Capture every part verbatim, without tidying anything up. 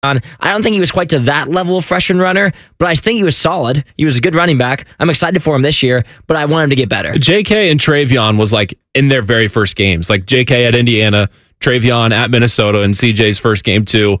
I don't think he was quite to that level of freshman runner, but I think he was solid. He was a good running back. I'm excited for him this year, but I want him to get better. J K and Travion was like in their very first games. Like J K at Indiana, Travion at Minnesota, and C J's first game too.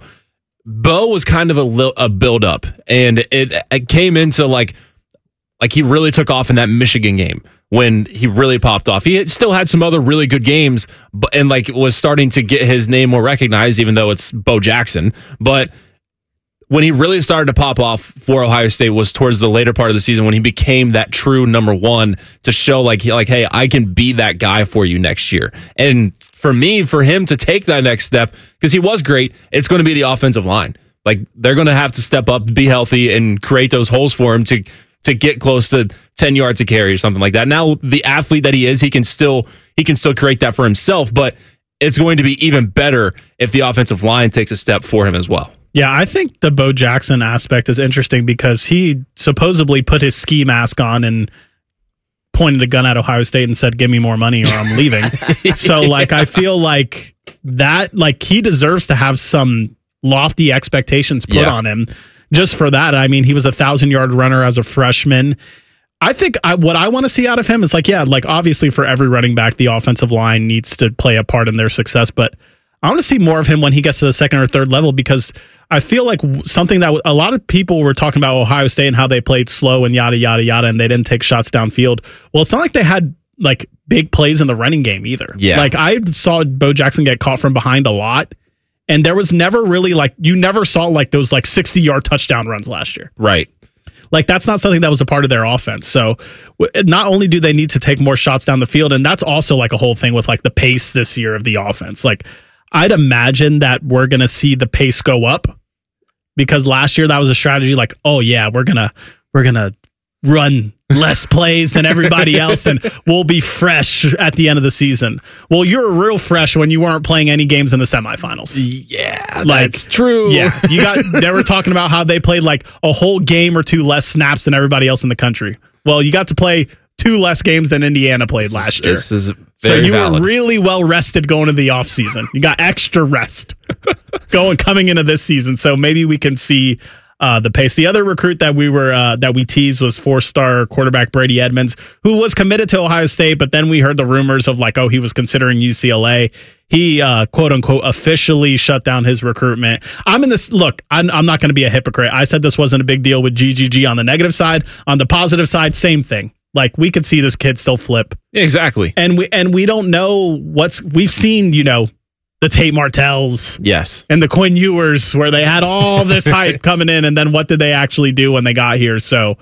Bo was kind of a, li- a build-up, and it, it came into like like he really took off in that Michigan game when he really popped off. He had, still had some other really good games, but and like was starting to get his name more recognized, even though it's Bo Jackson. But when he really started to pop off for Ohio State was towards the later part of the season when he became that true number one to show like, like, hey, I can be that guy for you next year. And for me, for him to take that next step, because he was great, it's going to be the offensive line. Like they're going to have to step up, be healthy, and create those holes for him to to get close to ten yards a carry or something like that. Now, the athlete that he is, he can still he can still create that for himself, but it's going to be even better if the offensive line takes a step for him as well. Yeah, I think the Bo Jackson aspect is interesting because he supposedly put his ski mask on and pointed a gun at Ohio State and said, give me more money or I'm leaving. So, like, I feel like that, like, he deserves to have some lofty expectations put yeah. on him just for that. I mean, he was a thousand-yard runner as a freshman. I think I, what I want to see out of him is, like, yeah, like, obviously for every running back, the offensive line needs to play a part in their success, but I want to see more of him when he gets to the second or third level because I feel like something that a lot of people were talking about Ohio State and how they played slow and yada, yada, yada, and they didn't take shots downfield. Well, it's not like they had like big plays in the running game either. Yeah. Like I saw Bo Jackson get caught from behind a lot, and there was never really like, you never saw like those like sixty-yard touchdown runs last year. Right. Like that's not something that was a part of their offense. So not only do they need to take more shots down the field, and that's also like a whole thing with like the pace this year of the offense. Like I'd imagine that we're going to see the pace go up because last year that was a strategy like, oh yeah, we're going to, we're going to run less plays than everybody else and we'll be fresh at the end of the season. Well, you're real fresh when you weren't playing any games in the semifinals. Yeah, like, that's true. Yeah. You got, they were talking about how they played like a whole game or two less snaps than everybody else in the country. Well, you got to play two less games than Indiana played this last is, year. This is very so you valid. were really well rested going into the offseason. You got extra rest going coming into this season. So maybe we can see uh, the pace. The other recruit that we were uh, that we teased was four-star quarterback Brady Edmonds, who was committed to Ohio State, but then we heard the rumors of like, oh, he was considering U C L A. He uh, quote unquote officially shut down his recruitment. I'm in this look. I'm, I'm not going to be a hypocrite. I said this wasn't a big deal with G G G on the negative side. On the positive side, same thing. Like we could see this kid still flip. Exactly. And we and we don't know what's we've seen, you know, the Tate Martells. Yes. And the Quinn Ewers where they had all this hype coming in and then what did they actually do when they got here? So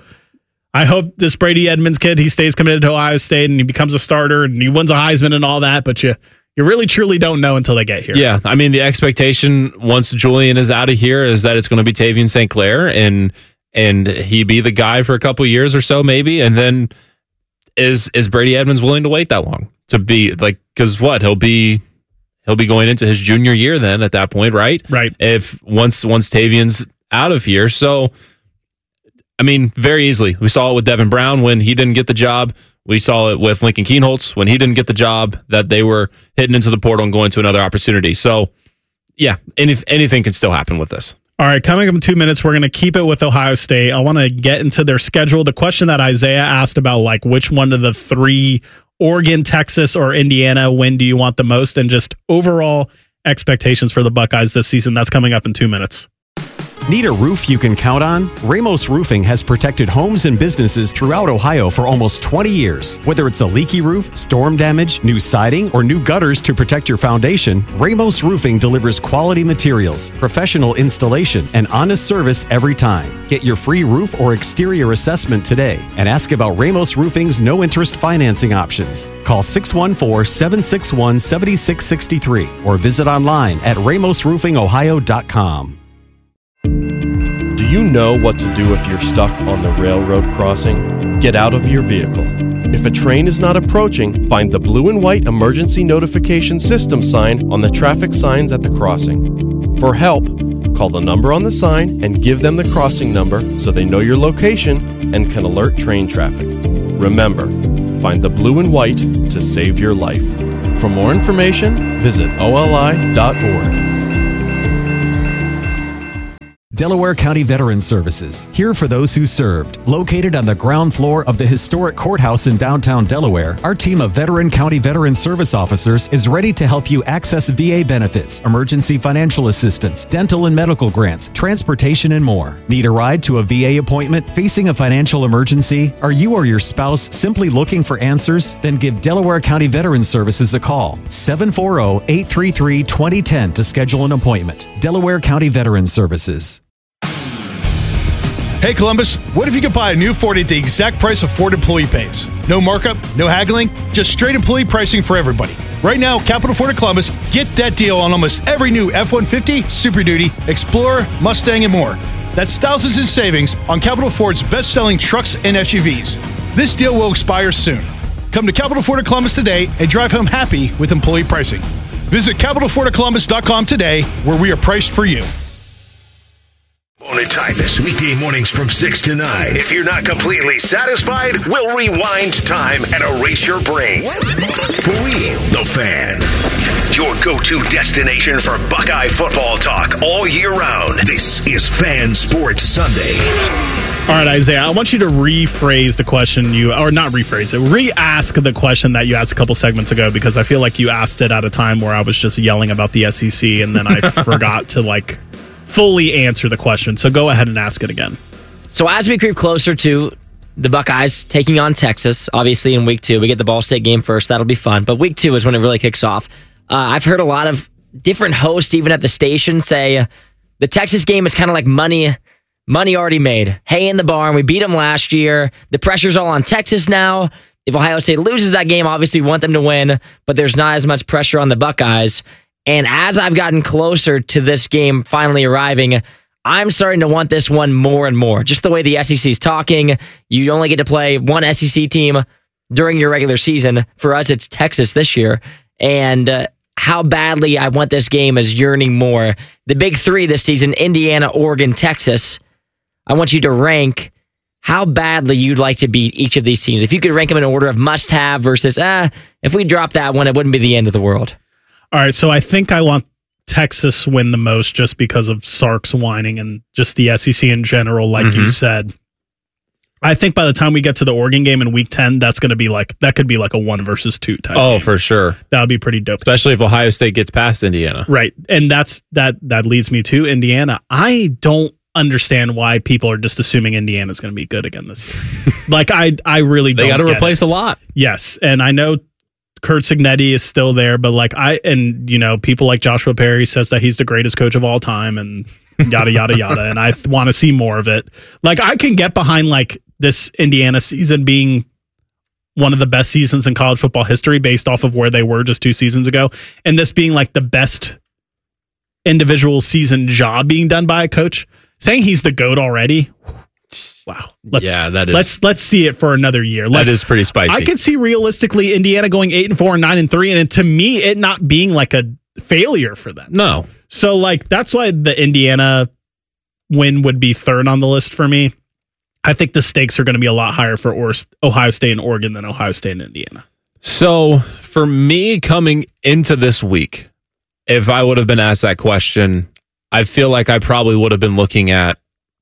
I hope this Brady Edmonds kid, he stays committed to Ohio State and he becomes a starter and he wins a Heisman and all that, but you you really truly don't know until they get here. Yeah. I mean, the expectation once Julian is out of here is that it's going to be Tavian Saint Clair and and he be the guy for a couple of years or so, maybe. And then is is Brady Edmonds willing to wait that long to be like? Because what he'll be he'll be going into his junior year then at that point, right? Right. If once once Tavian's out of here, so I mean, very easily we saw it with Devin Brown when he didn't get the job. We saw it with Lincoln Kienholz when he didn't get the job. That they were hitting into the portal and going to another opportunity. So yeah, any, anything can still happen with this. All right, coming up in two minutes, we're going to keep it with Ohio State. I want to get into their schedule. The question that Isaiah asked about, like, which one of the three, Oregon, Texas, or Indiana, when do you want the most? And just overall expectations for the Buckeyes this season. That's coming up in two minutes. Need a roof you can count on? Ramos Roofing has protected homes and businesses throughout Ohio for almost twenty years. Whether it's a leaky roof, storm damage, new siding, or new gutters to protect your foundation, Ramos Roofing delivers quality materials, professional installation, and honest service every time. Get your free roof or exterior assessment today and ask about Ramos Roofing's no-interest financing options. Call six one four, seven six one, seven six six three or visit online at ramos roofing ohio dot com. Do you know what to do if you're stuck on the railroad crossing? Get out of your vehicle. If a train is not approaching, find the blue and white emergency notification system sign on the traffic signs at the crossing. For help, call the number on the sign and give them the crossing number so they know your location and can alert train traffic. Remember, find the blue and white to save your life. For more information, visit O L I dot org. Delaware County Veterans Services, here for those who served. Located on the ground floor of the historic courthouse in downtown Delaware, our team of veteran county veteran service officers is ready to help you access V A benefits, emergency financial assistance, dental and medical grants, transportation, and more. Need a ride to a V A appointment? Facing a financial emergency? Are you or your spouse simply looking for answers? Then give Delaware County Veterans Services a call. seven four zero, eight three three, two zero one zero to schedule an appointment. Delaware County Veterans Services. Hey Columbus, what if you could buy a new Ford at the exact price of Ford employee pays? No markup, no haggling, just straight employee pricing for everybody. Right now, Capital Ford of Columbus, get that deal on almost every new F one fifty, Super Duty, Explorer, Mustang, and more. That's thousands in savings on Capital Ford's best-selling trucks and S U Vs. This deal will expire soon. Come to Capital Ford of Columbus today and drive home happy with employee pricing. Visit capital ford of columbus dot com today, where we are priced for you. Mona Typhus, weekday mornings from six to nine. If you're not completely satisfied, we'll rewind time and erase your brain. For real, The Fan. Your go-to destination for Buckeye football talk all year round. This is Fan Sports Sunday. All right, Isaiah, I want you to rephrase the question you, or not rephrase it, re-ask the question that you asked a couple segments ago, because I feel like you asked it at a time where I was just yelling about the S E C, and then I forgot to, like, fully answer the question. So go ahead and ask it again. So as we creep closer to the Buckeyes taking on Texas, obviously in week two, we get the Ball State game first. That'll be fun. But week two is when it really kicks off. Uh, I've heard a lot of different hosts, even at the station, say uh, the Texas game is kind of like money, money already made. Hay in the barn. We beat them last year. The pressure's all on Texas now. If Ohio State loses that game, obviously we want them to win, but there's not as much pressure on the Buckeyes. And as I've gotten closer to this game finally arriving, I'm starting to want this one more and more. Just the way the S E C is talking, you only get to play one S E C team during your regular season. For us, it's Texas this year. And uh, how badly I want this game is yearning more. The big three this season, Indiana, Oregon, Texas. I want you to rank how badly you'd like to beat each of these teams. If you could rank them in order of must-have versus, ah, if we drop that one, it wouldn't be the end of the world. All right, so I think I want Texas win the most just because of Sark's whining and just the S E C in general, like mm-hmm. you said. I think by the time we get to the Oregon game in week ten, that's going to be like, that could be like a one versus two type Oh, game. for sure. That would be pretty dope. Especially if Ohio State gets past Indiana. Right, and that's that. That leads me to Indiana. I don't understand why people are just assuming Indiana's going to be good again this year. Like, I, I really don't They got to replace it. a lot. Yes, and I know Kurt Signetti is still there, but like I, and you know, people like Joshua Perry says that he's the greatest coach of all time and yada, yada, yada. And I want to see more of it. Like I can get behind like this Indiana season being one of the best seasons in college football history based off of where they were just two seasons ago. And this being like the best individual season job being done by a coach. Saying he's the GOAT already. Wow. Let's, yeah, that is. Let's let's see it for another year. Like, that is pretty spicy. I could see realistically Indiana going eight and four and nine and three, and to me, it not being like a failure for them. No. So like that's why the Indiana win would be third on the list for me. I think the stakes are going to be a lot higher for or- Ohio State and Oregon than Ohio State and Indiana. So for me, coming into this week, if I would have been asked that question, I feel like I probably would have been looking at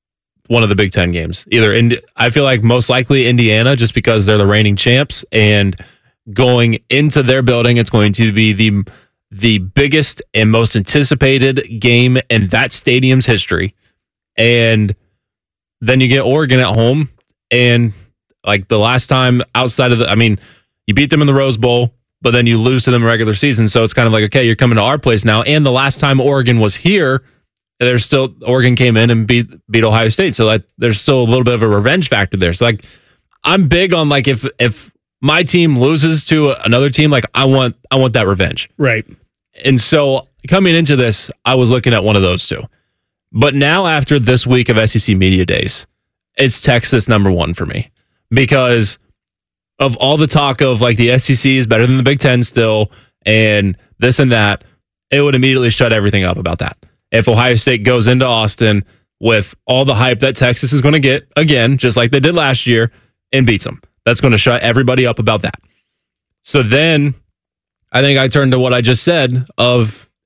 one of the Big Ten games. Either Indi- I feel like most likely Indiana, just because they're the reigning champs, and going into their building, it's going to be the the biggest and most anticipated game in that stadium's history. And then you get Oregon at home, and like the last time outside of the, I mean, you beat them in the Rose Bowl, but then you lose to them in regular season. So it's kind of like, okay, you're coming to our place now. And the last time Oregon was here, there's still Oregon came in and beat beat Ohio State, so like there's still a little bit of a revenge factor there. So like I'm big on like if if my team loses to another team, like I want I want that revenge, right? And so coming into this, I was looking at one of those two. But now after this week of S E C Media Days, it's Texas number one for me because of all the talk of like the S E C is better than the Big Ten still, and this and that. It would immediately shut everything up about that. If Ohio State goes into Austin with all the hype that Texas is going to get, again, just like they did last year, and beats them, that's going to shut everybody up about that. So then I think I turn to what I just said of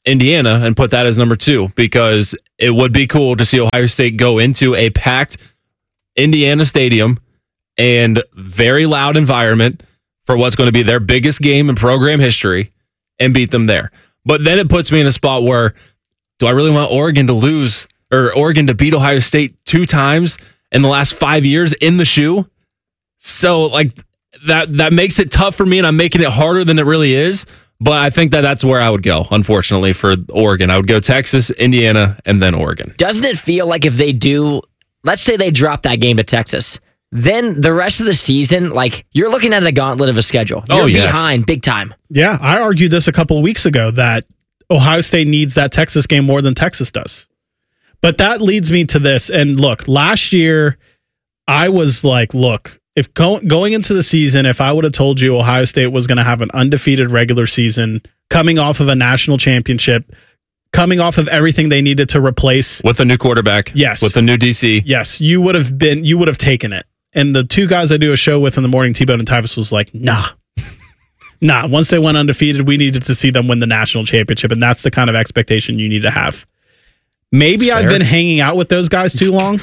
Indiana and put that as number two, because it would be cool to see Ohio State go into a packed Indiana stadium and very loud environment for what's going to be their biggest game in program history and beat them there. But then it puts me in a spot where, do I really want Oregon to lose or Oregon to beat Ohio State two times in the last five years in the shoe? So like that, that makes it tough for me, and I'm making it harder than it really is. But I think that that's where I would go, unfortunately, for Oregon. I would go Texas, Indiana, and then Oregon. Doesn't it feel like if they do, let's say they drop that game to Texas, then the rest of the season, like, you're looking at a gauntlet of a schedule. You're oh, yes. behind big time. Yeah, I argued this a couple of weeks ago that Ohio State needs that Texas game more than Texas does. But that leads me to this. And look, last year, I was like, look, If go, going into the season, if I would have told you Ohio State was going to have an undefeated regular season, coming off of a national championship, coming off of everything they needed to replace with a new quarterback, yes, with a new D C, yes, you would have been, you would have taken it. And the two guys I do a show with in the morning, T-Bone and Tyvus, was like, nah, nah. Once they went undefeated, we needed to see them win the national championship, and that's the kind of expectation you need to have. Maybe I've been hanging out with those guys too long,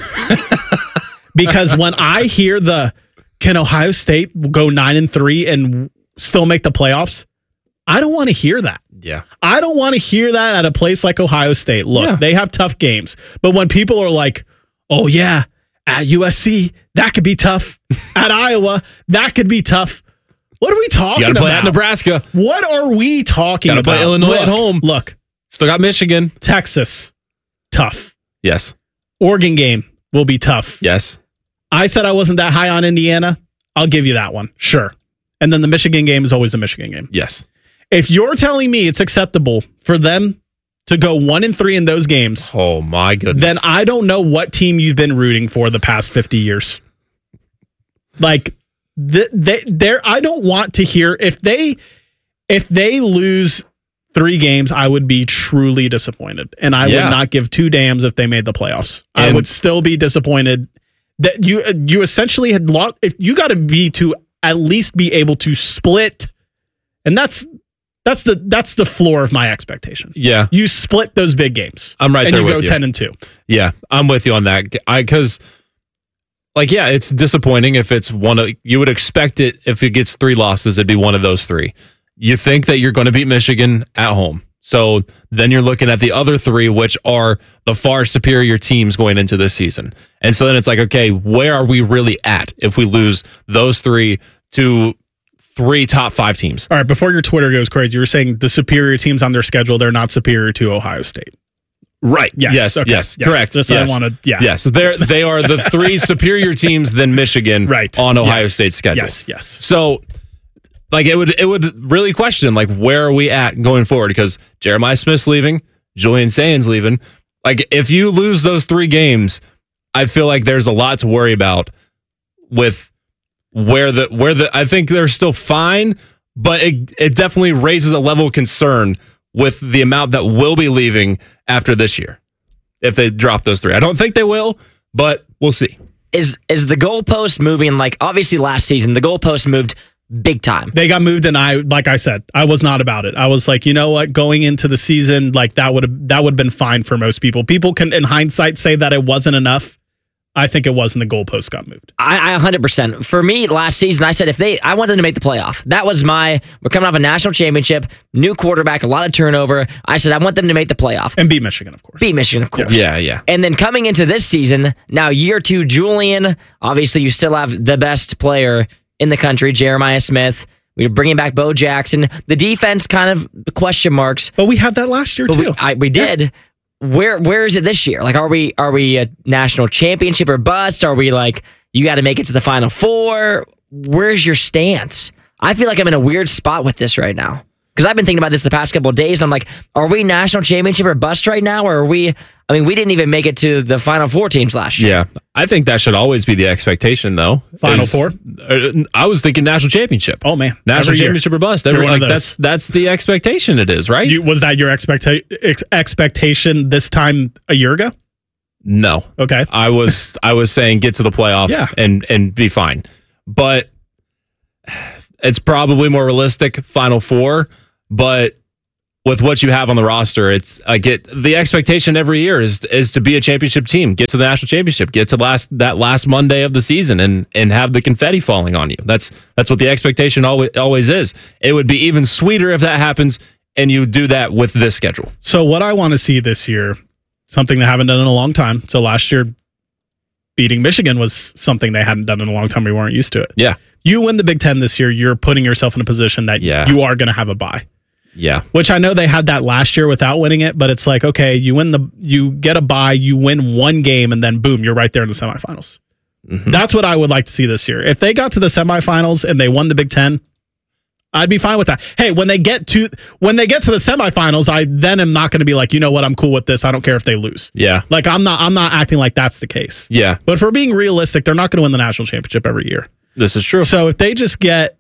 because when I hear the can Ohio State go nine and three and still make the playoffs? I don't want to hear that. Yeah. I don't want to hear that at a place like Ohio State. Look, yeah. they have tough games. But when people are like, oh, yeah, at U S C, that could be tough. At Iowa, that could be tough. What are we talking you gotta about? play at Nebraska. What are we talking gotta about? Play Illinois look, at home. Look. Still got Michigan. Texas, tough. Yes. Oregon game will be tough. Yes. I said I wasn't that high on Indiana. I'll give you that one. Sure. And then the Michigan game is always a Michigan game. Yes. If you're telling me it's acceptable for them to go one and three in those games, oh my goodness, then I don't know what team you've been rooting for the past fifty years. Like, they, they, they're, I don't want to hear if they, if they lose three games, I would be truly disappointed, and I yeah. would not give two damns if they made the playoffs. And I would still be disappointed. That you you essentially had lost. If you got to be to at least be able to split, and that's that's the that's the floor of my expectation. Yeah, you split those big games. I'm right and there you with go you. ten and two. Yeah, I'm with you on that. I because like yeah, it's disappointing if it's one of you would expect it if it gets three losses, it'd be one of those three. You think that you're going to beat Michigan at home. So then you're looking at the other three, which are the far superior teams going into this season. And so then it's like, okay, where are we really at if we lose those three to three top five teams? All right, before your Twitter goes crazy, you were saying the superior teams on their schedule, they're not superior to Ohio State. Right. Yes. Yes. Okay. Yes. Yes. Correct. Just yes. I want to. Yeah. Yes. They're they are the three superior teams than Michigan right. on Ohio yes. State's schedule. Yes. Yes. So, like, it would it would really question like where are we at going forward, because Jeremiah Smith's leaving, Julian Sains leaving. Like, if you lose those three games, I feel like there's a lot to worry about with where the where the I think they're still fine, but it it definitely raises a level of concern with the amount that will be leaving after this year if they drop those three. I don't think they will, but we'll see. Is is the goalpost moving? Like, obviously last season the goalpost moved big time. They got moved, and I, like I said, I was not about it. I was like, you know what, going into the season, like that would have that would have been fine for most people. People can, in hindsight, say that it wasn't enough. I think it was, and the goalpost got moved. I, I one hundred percent. For me, last season, I said if they, I want them to make the playoff. That was my, we're coming off a national championship, new quarterback, a lot of turnover. I said I want them to make the playoff. And beat Michigan, of course. Beat Michigan, of course. Yeah, yeah. And then coming into this season, now year two, Julian, obviously you still have the best player in the country, Jeremiah Smith. We're bringing back Bo Jackson. The defense kind of question marks. But we had that last year, But too. We, I, we did. Yeah. Where where is it this year? Like, are we are we a national championship or bust? Are we like, you got to make it to the Final Four? Where's your stance? I feel like I'm in a weird spot with this right now, because I've been thinking about this the past couple of days. I'm like, are we national championship or bust right now? Or are we, I mean, we didn't even make it to the Final Four teams last year. Yeah, I think that should always be the expectation, though. Final is, Four? Uh, I was thinking national championship. Oh, man. National Every championship year. or bust. Every, You're one like, of those. that's that's the expectation it is, right? You, was that your expecta- ex- expectation this time a year ago? No. Okay. I was I was saying get to the playoff Yeah. and and be fine. But it's probably more realistic Final Four, but with what you have on the roster, it's like it, the expectation every year is is to be a championship team, get to the national championship, get to last that last Monday of the season, and and have the confetti falling on you. That's that's what the expectation always always is. It would be even sweeter if that happens, and you do that with this schedule. So what I want to see this year, something they haven't done in a long time. So last year, beating Michigan was something they hadn't done in a long time. We weren't used to it. Yeah, you win the Big Ten this year, you're putting yourself in a position that yeah. you are going to have a bye. Yeah. Which I know they had that last year without winning it, but it's like, okay, you win the, you get a bye, you win one game, and then boom, you're right there in the semifinals. Mm-hmm. That's what I would like to see this year. If they got to the semifinals and they won the Big Ten, I'd be fine with that. Hey, when they get to when they get to the semifinals, I then am not going to be like, you know what, I'm cool with this. I don't care if they lose. Yeah. Like I'm not I'm not acting like that's the case. Yeah. But if we're being realistic, they're not going to win the national championship every year. This is true. So if they just get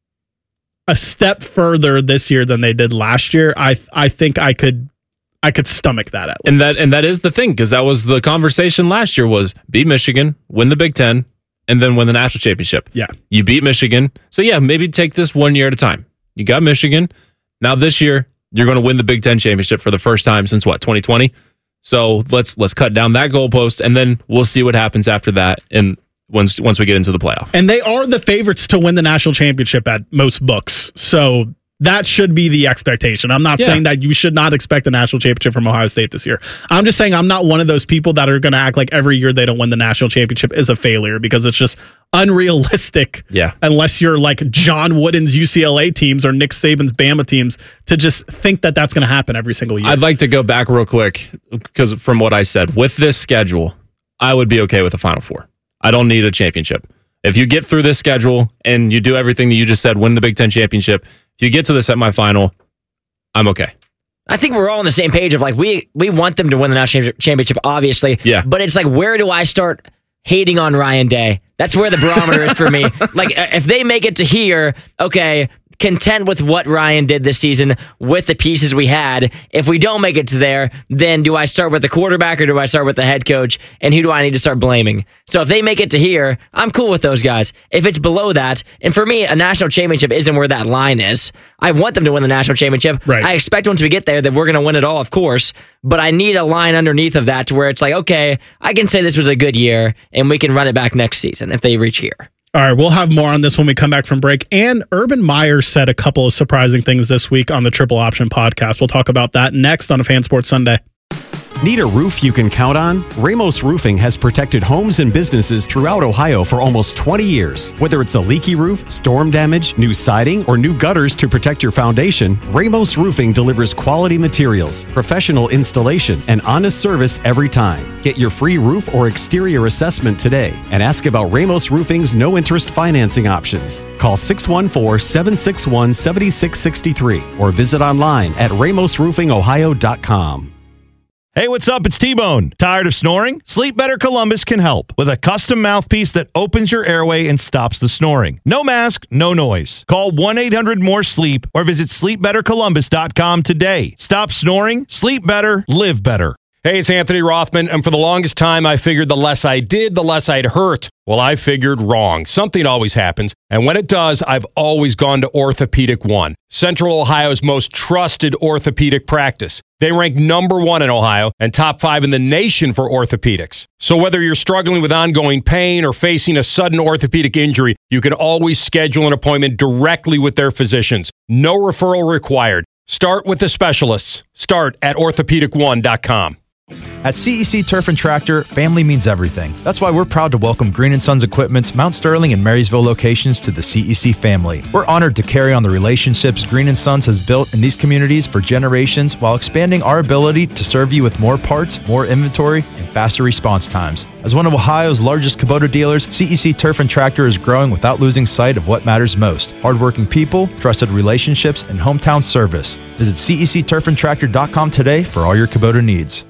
a step further this year than they did last year, I I think I could I could stomach that at least. And that and that is the thing, because that was the conversation last year was beat Michigan, win the Big Ten, and then win the national championship. Yeah. You beat Michigan. So yeah, maybe take this one year at a time. You got Michigan. Now this year, you're going to win the Big Ten championship for the first time since what, twenty twenty? So let's let's cut down that goalpost, and then we'll see what happens after that and once once we get into the playoff. And they are the favorites to win the national championship at most books. So that should be the expectation. I'm not yeah. saying that you should not expect a national championship from Ohio State this year. I'm just saying I'm not one of those people that are going to act like every year they don't win the national championship is a failure, because it's just unrealistic. Yeah. Unless you're like John Wooden's U C L A teams or Nick Saban's Bama teams, to just think that that's going to happen every single year. I'd like to go back real quick, because from what I said, with this schedule, I would be okay with the Final Four. I don't need a championship. If you get through this schedule and you do everything that you just said, win the Big Ten championship, if you get to the semifinal, I'm okay. I think we're all on the same page of like, we we want them to win the national championship, obviously. Yeah. But it's like, where do I start hating on Ryan Day? That's where the barometer is for me. Like, if they make it to here, okay, content with what Ryan did this season with the pieces we had. If we don't make it to there, then do I start with the quarterback or do I start with the head coach? And who do I need to start blaming? So if they make it to here, I'm cool with those guys. If it's below that, and for me, a national championship isn't where that line is. I want them to win the national championship. Right. I expect once we get there that we're going to win it all, of course. But I need a line underneath of that to where it's like, okay, I can say this was a good year and we can run it back next season if they reach here. All right, we'll have more on this when we come back from break. And Urban Meyer said a couple of surprising things this week on the Triple Option podcast. We'll talk about that next on a Fan Sports Sunday. Need a roof you can count on? Ramos Roofing has protected homes and businesses throughout Ohio for almost twenty years. Whether it's a leaky roof, storm damage, new siding, or new gutters to protect your foundation, Ramos Roofing delivers quality materials, professional installation, and honest service every time. Get your free roof or exterior assessment today and ask about Ramos Roofing's no-interest financing options. Call six one four, seven six one, seven six six three or visit online at ramos roofing ohio dot com. Hey, what's up? It's T-Bone. Tired of snoring? Sleep Better Columbus can help with a custom mouthpiece that opens your airway and stops the snoring. No mask, no noise. Call one eight hundred more sleep or visit sleep better columbus dot com today. Stop snoring, sleep better, live better. Hey, it's Anthony Rothman, and for the longest time, I figured the less I did, the less I'd hurt. Well, I figured wrong. Something always happens, and when it does, I've always gone to Orthopedic One, Central Ohio's most trusted orthopedic practice. They rank number one in Ohio and top five in the nation for orthopedics. So whether you're struggling with ongoing pain or facing a sudden orthopedic injury, you can always schedule an appointment directly with their physicians. No referral required. Start with the specialists. Start at orthopedic one dot com. At C E C Turf and Tractor, family means everything. That's why we're proud to welcome Green and Sons Equipment's Mount Sterling and Marysville locations to the C E C family. We're honored to carry on the relationships Green and Sons has built in these communities for generations while expanding our ability to serve you with more parts, more inventory, and faster response times. As one of Ohio's largest Kubota dealers, C E C Turf and Tractor is growing without losing sight of what matters most: hardworking people, trusted relationships, and hometown service. Visit C E C turf and tractor dot com today for all your Kubota needs.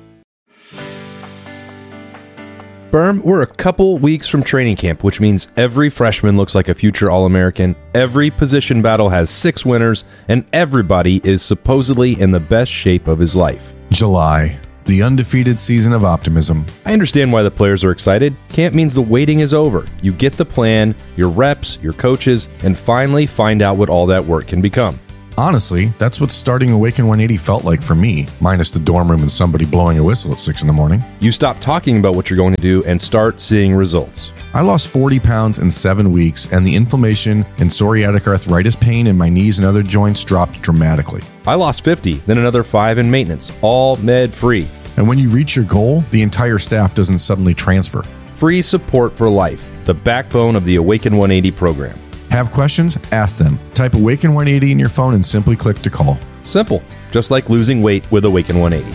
Berm, we're a couple weeks from training camp, which means every freshman looks like a future All-American, every position battle has six winners, and everybody is supposedly in the best shape of his life. July, the undefeated season of optimism. I understand why the players are excited. Camp means the waiting is over. You get the plan, your reps, your coaches, and finally find out what all that work can become. Honestly, that's what starting Awaken one eighty felt like for me, minus the dorm room and somebody blowing a whistle at six in the morning. You stop talking about what you're going to do and start seeing results. I lost forty pounds in seven weeks, and the inflammation and psoriatic arthritis pain in my knees and other joints dropped dramatically. I lost fifty, then another five in maintenance, all med-free. And when you reach your goal, the entire staff doesn't suddenly transfer. Free support for life, the backbone of the Awaken one eighty program. Have questions? Ask them. Type Awaken one eighty in your phone and simply click to call. Simple, just like losing weight with Awaken one eighty.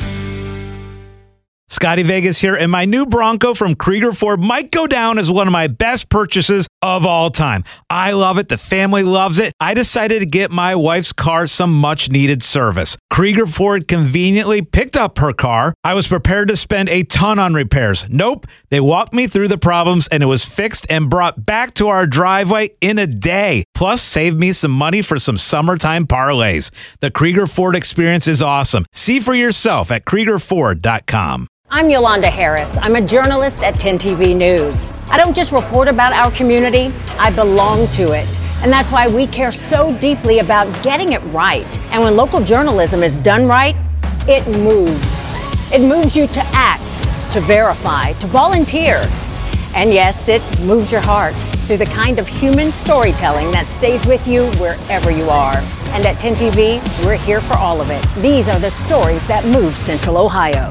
Scotty Vegas here, and my new Bronco from Krieger Ford might go down as one of my best purchases of all time. I love it. The family loves it. I decided to get my wife's car some much-needed service. Krieger Ford conveniently picked up her car. I was prepared to spend a ton on repairs. Nope. They walked me through the problems, and it was fixed and brought back to our driveway in a day. Plus, saved me some money for some summertime parlays. The Krieger Ford experience is awesome. See for yourself at Krieger Ford dot com. I'm Yolanda Harris. I'm a journalist at ten T V News. I don't just report about our community, I belong to it. And that's why we care so deeply about getting it right. And when local journalism is done right, it moves. It moves you to act, to verify, to volunteer. And yes, it moves your heart through the kind of human storytelling that stays with you wherever you are. And at ten T V, we're here for all of it. These are the stories that move Central Ohio.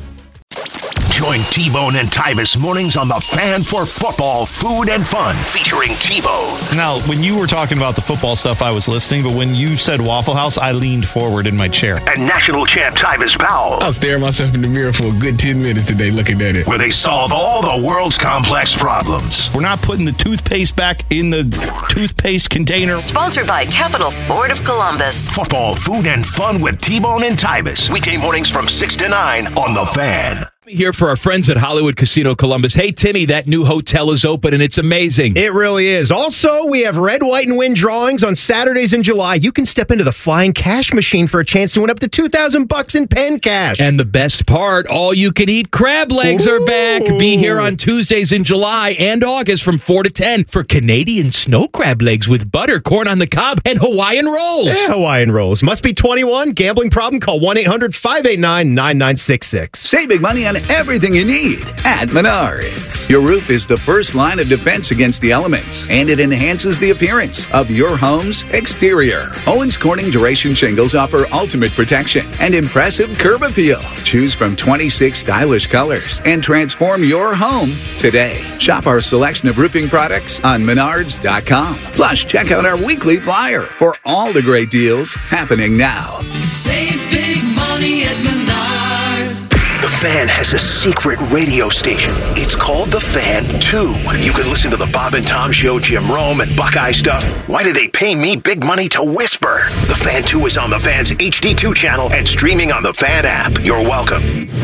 Join T-Bone and Tyvis mornings on The Fan for football, food, and fun, featuring T-Bone. Now, when you were talking about the football stuff, I was listening, but when you said Waffle House, I leaned forward in my chair. And national champ Tyvis Powell. I was staring myself in the mirror for a good ten minutes today looking at it. Where they solve all the world's complex problems. We're not putting the toothpaste back in the toothpaste container. Sponsored by Capital Ford of Columbus. Football, food, and fun with T-Bone and Tyvis. Weekday mornings from six to nine on The Fan. Here for our friends at Hollywood Casino Columbus. Hey, Timmy, that new hotel is open and it's amazing. It really is. Also, we have red, white, and win drawings on Saturdays in July. You can step into the flying cash machine for a chance to win up to two thousand bucks in pen cash. And the best part, all you can eat crab legs Ooh. Are back. Be here on Tuesdays in July and August from four to ten for Canadian snow crab legs with butter, corn on the cob, and Hawaiian rolls. Yeah, Hawaiian rolls. Must be twenty-one. Gambling problem? Call one eight hundred five eight nine nine nine six six. Save big money on everything you need at Menards. Your roof is the first line of defense against the elements, and it enhances the appearance of your home's exterior. Owens Corning Duration Shingles offer ultimate protection and impressive curb appeal. Choose from twenty-six stylish colors and transform your home today. Shop our selection of roofing products on Menards dot com. Plus, check out our weekly flyer for all the great deals happening now. Save big money at Menards. The Fan has a secret radio station. It's called The Fan two. You can listen to the Bob and Tom Show, Jim Rome, and Buckeye stuff. Why do they pay me big money to whisper? The Fan two is on the Fan's H D two channel and streaming on the Fan app. You're welcome.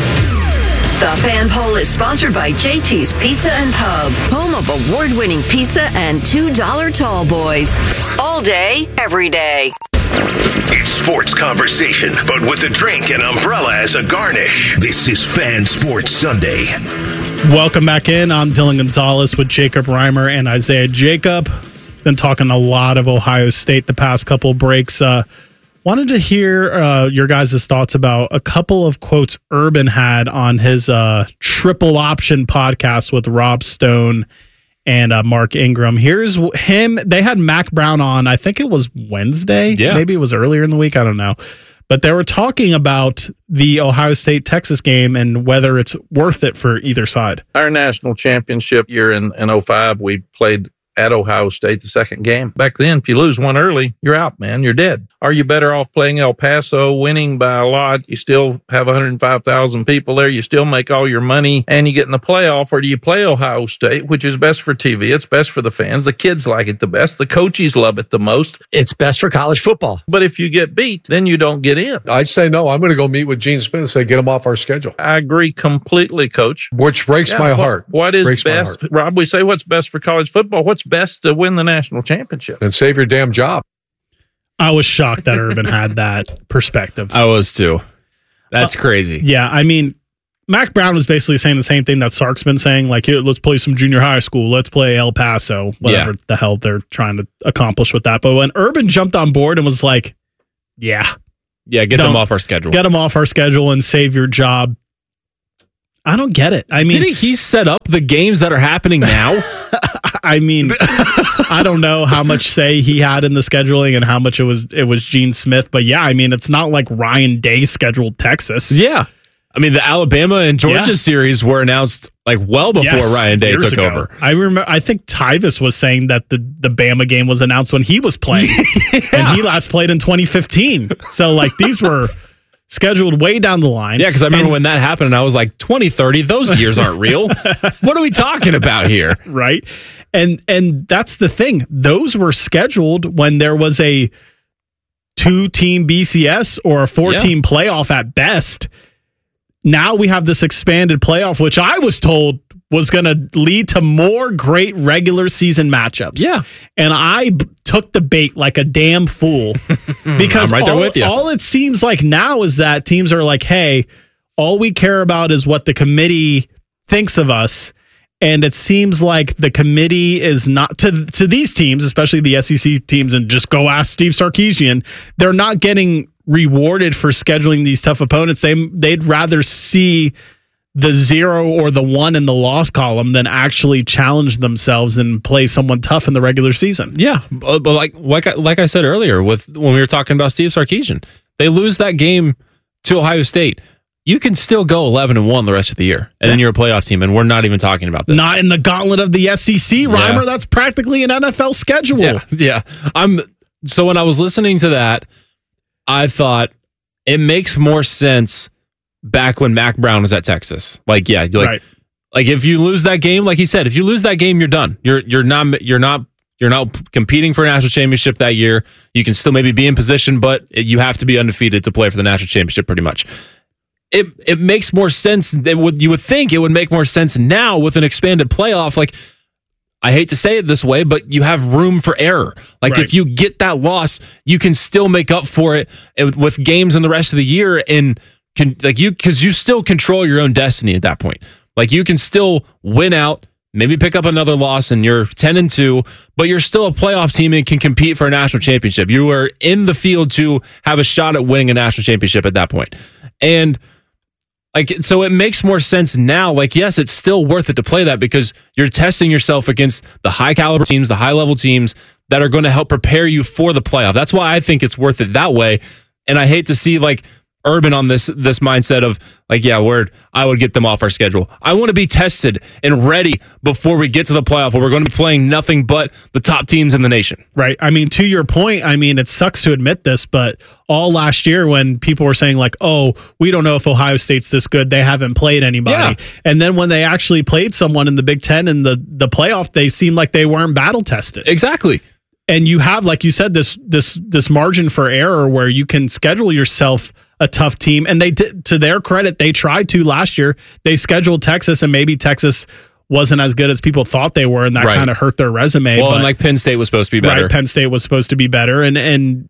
The Fan Poll is sponsored by J T's Pizza and Pub, home of award-winning pizza and two dollar tall boys. All day, every day. It's sports conversation, but with a drink and umbrella as a garnish. This is Fan Sports Sunday. Welcome back in. I'm Dylan Gonzalez with Jacob Reimer and Isaiah Jacob. Been talking a lot of Ohio State the past couple breaks. Uh, wanted to hear uh, your guys' thoughts about a couple of quotes Urban had on his uh, triple option podcast with Rob Stone and uh, Mark Ingram. Here's him. They had Mac Brown on, I think it was Wednesday. Yeah. Maybe it was earlier in the week. I don't know. But they were talking about the Ohio State-Texas game and whether it's worth it for either side. Our national championship year in, in oh five, we played at Ohio State the second game. Back then, if you lose one early, you're out, man. You're dead. Are you better off playing El Paso, winning by a lot? You still have one hundred five thousand people there. You still make all your money, and you get in the playoff. Or do you play Ohio State, which is best for T V? It's best for the fans. The kids like it the best. The coaches love it the most. It's best for college football. But if you get beat, then you don't get in. I'd say no. I'm going to go meet with Gene Smith and say, get him off our schedule. I agree completely, Coach. Which breaks yeah, my what, heart. What is breaks best? Rob, we say what's best for college football. What's best to win the national championship? And save your damn job. I was shocked that Urban had that perspective. I was too. That's uh, crazy. Yeah, I mean, Mac Brown was basically saying the same thing that Sark's been saying, like, hey, let's play some junior high school. Let's play El Paso, whatever Yeah. the hell they're trying to accomplish with that. But when Urban jumped on board and was like, Yeah. Yeah, get Don't- them off our schedule. Get them off our schedule and save your job. I don't get it. I mean, Didn't he set up the games that are happening now? I mean, I don't know how much say he had in the scheduling and how much it was it was Gene Smith, but yeah, I mean, it's not like Ryan Day scheduled Texas. Yeah. I mean, the Alabama and Georgia Yeah. series were announced like well before Yes, Ryan Day years took ago. over. I remember. I think Tyvis was saying that the the Bama game was announced when he was playing, and he last played in twenty fifteen. So like these were scheduled way down the line. Yeah, because I remember And- when that happened and I was like, twenty thirty, those years aren't real. What are we talking about here? Right. And and that's the thing. Those were scheduled when there was a two team B C S or a four team playoff at best. Now we have this expanded playoff, which I was told was going to lead to more great regular season matchups. Yeah. And I b- took the bait like a damn fool because I'm right there all, with you. all it seems like now is that teams are like, hey, all we care about is what the committee thinks of us. And it seems like the committee is not to to these teams, especially the S E C teams, and just go ask Steve Sarkisian. They're not getting rewarded for scheduling these tough opponents. They they'd rather see the zero or the one in the loss column than actually challenge themselves and play someone tough in the regular season. Yeah, but, but like like I, like I said earlier, with when we were talking about Steve Sarkisian, they lose that game to Ohio State. You can still go eleven and one the rest of the year, and then you're a playoff team, and we're not even talking about this. Not in the gauntlet of the S E C, Reimer. Yeah. That's practically an N F L schedule. Yeah, yeah. I'm so when I was listening to that, I thought it makes more sense back when Mac Brown was at Texas. Like, yeah, like, Right. like if you lose that game, like he said, if you lose that game, you're done. You're you're not you're not you're not competing for a national championship that year. You can still maybe be in position, but you have to be undefeated to play for the national championship, pretty much. It it makes more sense than what you would think. It would make more sense now with an expanded playoff. Like, I hate to say it this way, but you have room for error. Like, Right. if you get that loss, you can still make up for it with games in the rest of the year, and can like you because you still control your own destiny at that point. Like, you can still win out, maybe pick up another loss, and you're ten and two, but you're still a playoff team and can compete for a national championship. You are in the field to have a shot at winning a national championship at that point, and. Like, so it makes more sense now. Like, yes, it's still worth it to play that because you're testing yourself against the high caliber teams, the high level teams that are going to help prepare you for the playoff. That's why I think it's worth it that way. And I hate to see like Urban on this this mindset of like, yeah, word, I would get them off our schedule. I want to be tested and ready before we get to the playoff where we're going to be playing nothing but the top teams in the nation. Right. I mean, to your point, I mean, it sucks to admit this, but all last year when people were saying like, oh, we don't know if Ohio State's this good, they haven't played anybody. Yeah. And then when they actually played someone in the Big Ten in the, the playoff, they seemed like they weren't battle tested. Exactly. And you have, like you said, this this this margin for error where you can schedule yourself a tough team. And they did, to their credit, they tried to last year. They scheduled Texas, and maybe Texas wasn't as good as people thought they were, and that Right. kind of hurt their resume. Well, but, and like Penn State was supposed to be better. Right, Penn State was supposed to be better, and and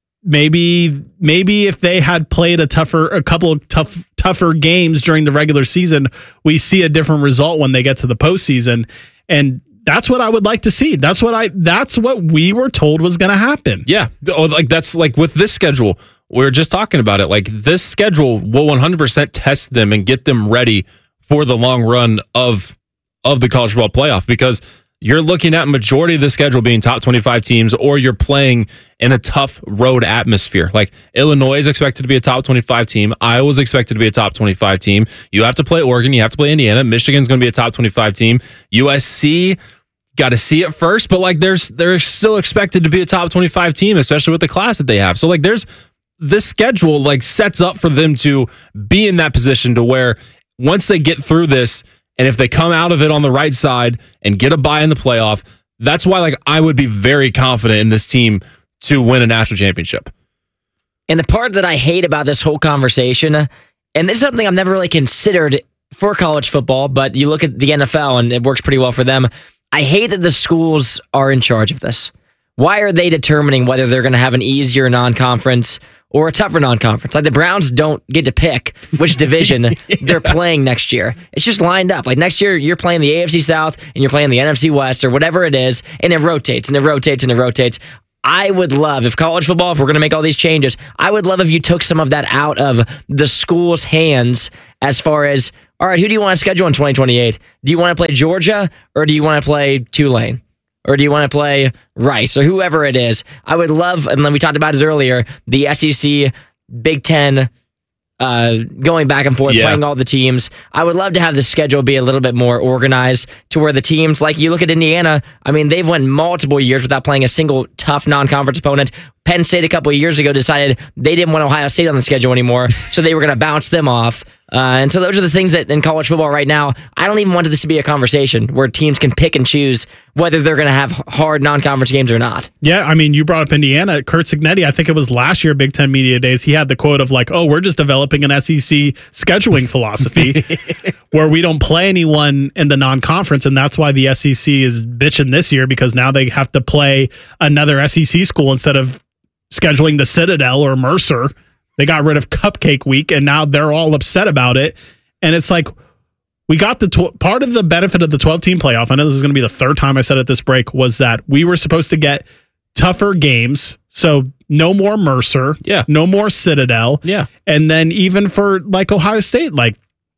maybe maybe if they had played a tougher, a couple of tough tougher games during the regular season, we see a different result when they get to the postseason, and that's what I would like to see. That's what I. That's what we were told was going to happen. Yeah. Oh, like that's like with this schedule, we were just talking about it. Like this schedule will one hundred percent test them and get them ready for the long run of of the college football playoff because you're looking at majority of the schedule being top twenty-five teams, or you're playing in a tough road atmosphere. Like Illinois is expected to be a top twenty-five team. Iowa's expected to be a top twenty-five team. You have to play Oregon. You have to play Indiana. Michigan's going to be a top twenty-five team. U S C, got to see it first, but like there's they're still expected to be a top twenty-five team, especially with the class that they have. So like there's this schedule like sets up for them to be in that position to where once they get through this, and if they come out of it on the right side and get a bye in the playoff, that's why like I would be very confident in this team to win a national championship. And the part that I hate about this whole conversation, and this is something I've never really considered for college football, but you look at the N F L and it works pretty well for them. I hate that the schools are in charge of this. Why are they determining whether they're going to have an easier non-conference or a tougher non-conference? Like the Browns don't get to pick which division yeah. they're playing next year. It's just lined up. Like next year, you're playing the A F C South and you're playing the N F C West or whatever it is, and it rotates and it rotates and it rotates. I would love, if college football, if we're going to make all these changes, I would love if you took some of that out of the school's hands as far as, all right, who do you want to schedule in twenty twenty-eight? Do you want to play Georgia or do you want to play Tulane? Or do you want to play Rice or whoever it is? I would love, and then we talked about it earlier, the S E C, Big Ten, uh, going back and forth, Yeah. playing all the teams. I would love to have the schedule be a little bit more organized to where the teams, like you look at Indiana, I mean, they've went multiple years without playing a single tough non-conference opponent. Penn State a couple of years ago decided they didn't want Ohio State on the schedule anymore, so they were going to bounce them off. Uh, and so those are the things that in college football right now, I don't even want this to be a conversation where teams can pick and choose whether they're going to have hard non-conference games or not. Yeah, I mean, you brought up Indiana. Kurt Cignetti, I think it was last year, Big Ten Media Days, he had the quote of like, oh, we're just developing an S E C scheduling philosophy where we don't play anyone in the non-conference, and that's why the S E C is bitching this year because now they have to play another S E C school instead of scheduling the Citadel or Mercer. They got rid of Cupcake Week, and now they're all upset about it. And it's like, we got the tw- part of the benefit of the twelve-team playoff, I know this is going to be the third time I said it this break, was that we were supposed to get tougher games. So no more Mercer. Yeah. No more Citadel. Yeah. And then even for like Ohio State, like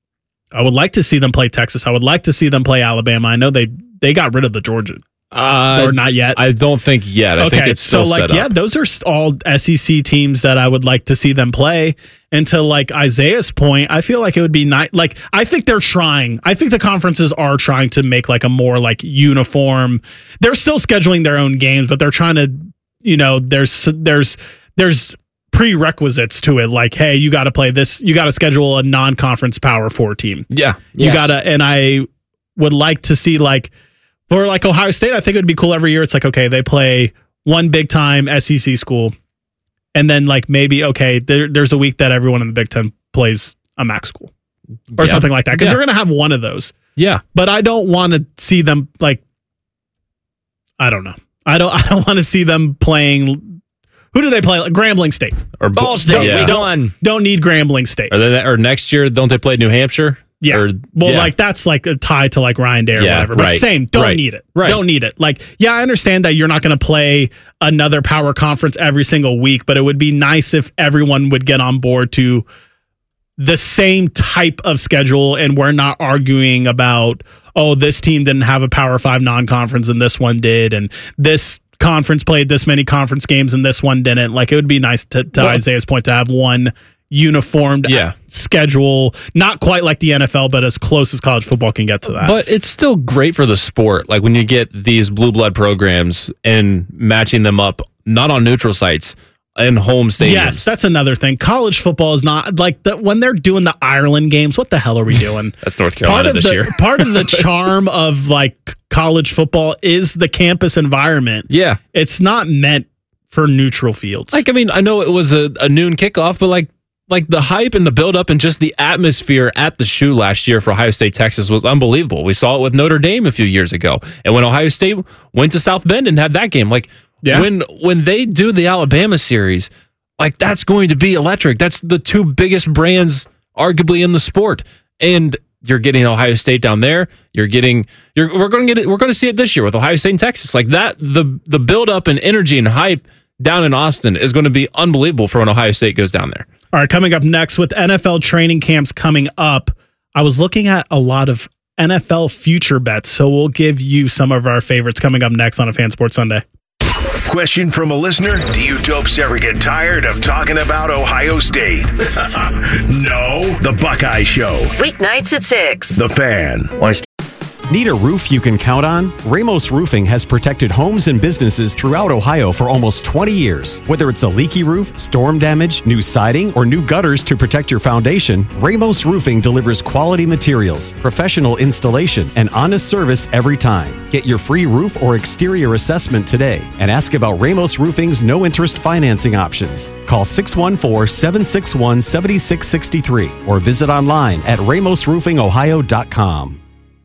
I would like to see them play Texas. I would like to see them play Alabama. I know they they got rid of the Georgia. Uh, or not yet. I don't think yet. I okay, think it's still so like set yeah, up. those are st- all S E C teams that I would like to see them play. And to like Isaiah's point, I feel like it would be nice. Like I think they're trying. I think the conferences are trying to make like a more like uniform. They're still scheduling their own games, but they're trying to, you know, there's there's there's prerequisites to it. Like, hey, you got to play this. You got to schedule a non-conference Power Four team. Yeah, you yes. gotta. And I would like to see like. For like Ohio State, I think it would be cool every year. It's like, okay, they play one big time S E C school. And then like maybe, okay, there, there's a week that everyone in the Big Ten plays a M A C school or Yeah. something like that. Because Yeah. they're going to have one of those. Yeah. But I don't want to see them like, I don't know. I don't, I don't want to see them playing. Who do they play? Like Grambling State. Or Ball State. Yeah. We don't. Don't need Grambling State. Or, they, or next year, don't they play New Hampshire? Yeah. Or, well, yeah. like that's like a tie to like Ryan Day or Yeah, whatever. But right. same, don't Right. need it. Right. Don't need it. Like, yeah, I understand that you're not going to play another power conference every single week, but it would be nice if everyone would get on board to the same type of schedule and we're not arguing about, oh, this team didn't have a Power Five non-conference and this one did, and this conference played this many conference games and this one didn't. Like, it would be nice to, to Well- Isaiah's point to have one uniformed Yeah. schedule, not quite like the N F L, but as close as college football can get to that. But it's still great for the sport. Like when you get these blue blood programs and matching them up, not on neutral sites, in home stadiums. Yes, that's another thing. College football is not like the, when they're doing the Ireland games. What the hell are we doing? That's North part Carolina of this the, year. part of the charm of like college football is the campus environment. Yeah. It's not meant for neutral fields. Like, I mean, I know it was a, a noon kickoff, but like, like the hype and the buildup and just the atmosphere at the Shoe last year for Ohio State, Texas was unbelievable. We saw it with Notre Dame a few years ago. And when Ohio State went to South Bend and had that game, like Yeah. when when they do the Alabama series, like that's going to be electric. That's the two biggest brands arguably in the sport. And you're getting Ohio State down there. You're getting you're we're going to get it, we're going to see it this year with Ohio State and Texas. Like that the the buildup and energy and hype down in Austin is going to be unbelievable for when Ohio State goes down there. All right, coming up next with N F L training camps coming up, I was looking at a lot of N F L future bets, so we'll give you some of our favorites coming up next on a Fan Sports Sunday. Question from a listener: do you dopes ever get tired of talking about Ohio State? No. The Buckeye Show. Weeknights at six. The Fan. Need a roof you can count on? Ramos Roofing has protected homes and businesses throughout Ohio for almost twenty years. Whether it's a leaky roof, storm damage, new siding, or new gutters to protect your foundation, Ramos Roofing delivers quality materials, professional installation, and honest service every time. Get your free roof or exterior assessment today and ask about Ramos Roofing's no-interest financing options. Call six one four, seven six one, seven six six three or visit online at ramos roofing ohio dot com.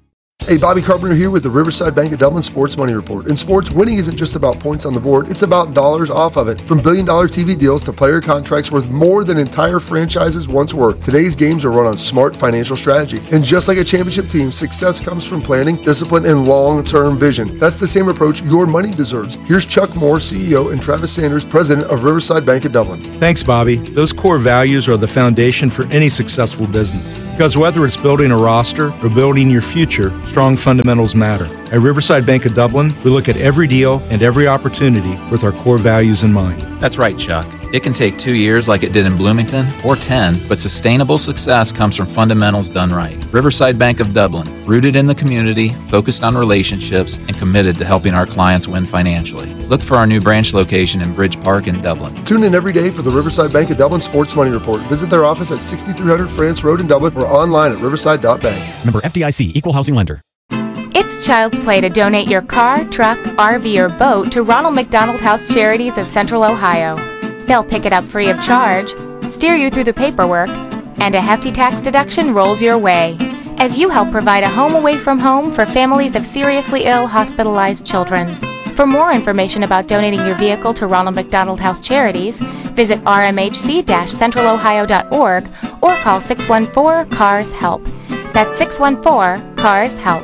Hey, Bobby Carpenter here with the Riverside Bank of Dublin Sports Money Report. In sports, winning isn't just about points on the board, it's about dollars off of it. From billion-dollar T V deals to player contracts worth more than entire franchises once were, today's games are run on smart financial strategy. And just like a championship team, success comes from planning, discipline, and long-term vision. That's the same approach your money deserves. Here's Chuck Moore, C E O, and Travis Sanders, President of Riverside Bank of Dublin. Thanks, Bobby. Those core values are the foundation for any successful business. Because whether it's building a roster or building your future, strong fundamentals matter. At Riverside Bank of Dublin, we look at every deal and every opportunity with our core values in mind. That's right, Chuck. It can take two years like it did in Bloomington, or ten, but sustainable success comes from fundamentals done right. Riverside Bank of Dublin, rooted in the community, focused on relationships, and committed to helping our clients win financially. Look for our new branch location in Bridge Park in Dublin. Tune in every day for the Riverside Bank of Dublin Sports Money Report. Visit their office at sixty-three hundred France Road in Dublin or online at riverside dot bank. Member F D I C, Equal Housing Lender. It's child's play to donate your car, truck, R V, or boat to Ronald McDonald House Charities of Central Ohio. They'll pick it up free of charge, steer you through the paperwork, and a hefty tax deduction rolls your way as you help provide a home away from home for families of seriously ill hospitalized children. For more information about donating your vehicle to Ronald McDonald House Charities, visit r m h c dash central ohio dot org or call six one four, C A R S HELP. That's six one four, C A R S HELP.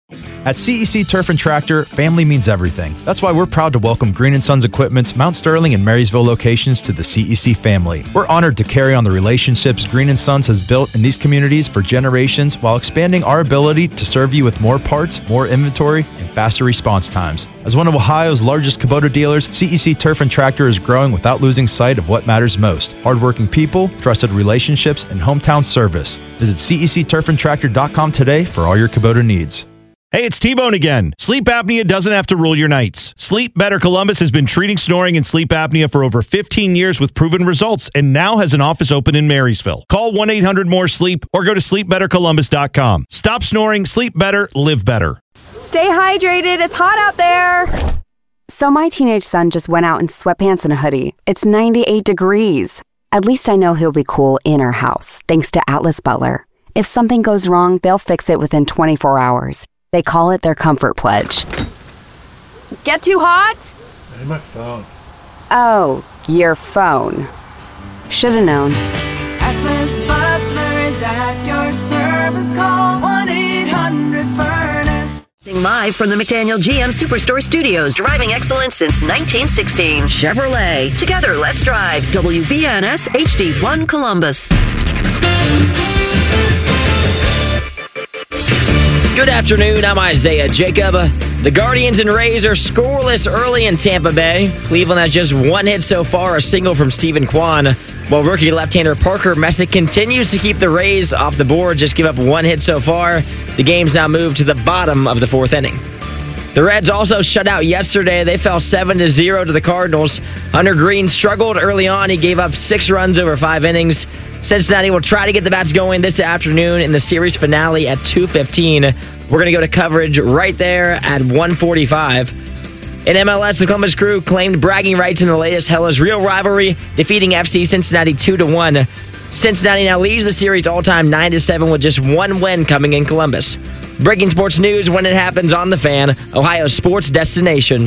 At C E C Turf and Tractor, family means everything. That's why we're proud to welcome Green and Sons Equipment's Mount Sterling and Marysville locations to the C E C family. We're honored to carry on the relationships Green and Sons has built in these communities for generations while expanding our ability to serve you with more parts, more inventory, and faster response times. As one of Ohio's largest Kubota dealers, C E C Turf and Tractor is growing without losing sight of what matters most: hardworking people, trusted relationships, and hometown service. Visit C E C turf and tractor dot com today for all your Kubota needs. Hey, it's T-Bone again. Sleep apnea doesn't have to rule your nights. Sleep Better Columbus has been treating snoring and sleep apnea for over fifteen years with proven results and now has an office open in Marysville. Call one eight hundred more sleep or go to sleep better columbus dot com. Stop snoring, sleep better, live better. Stay hydrated. It's hot out there. So my teenage son just went out in sweatpants and a hoodie. It's ninety-eight degrees. At least I know he'll be cool in our house, thanks to Atlas Butler. If something goes wrong, they'll fix it within twenty-four hours. They call it their comfort pledge. Get too hot? Hey, my phone. Oh, your phone. Should've known. Atlas Butler is at your service. Call one eight hundred furnace. Live from the McDaniel G M Superstore Studios, driving excellence since nineteen sixteen. Chevrolet. Together, let's drive. W B N S H D one Columbus. Good afternoon, I'm Isaiah Jacob. The Guardians and Rays are scoreless early in Tampa Bay. Cleveland has just one hit so far, a single from Stephen Kwan, while rookie left-hander Parker Messick continues to keep the Rays off the board, just give up one hit so far. The game's now moved to the bottom of the fourth inning. The Reds also shut out yesterday. They fell seven to zero to the Cardinals. Hunter Green struggled early on. He gave up six runs over five innings. Cincinnati will try to get the bats going this afternoon in the series finale at two fifteen. We're going to go to coverage right there at one forty-five. In M L S, the Columbus Crew claimed bragging rights in the latest Hellas Real rivalry, defeating F C Cincinnati two to one. Cincinnati now leads the series all-time nine to seven with just one win coming in Columbus. Breaking sports news when it happens on The Fan, Ohio's sports destination.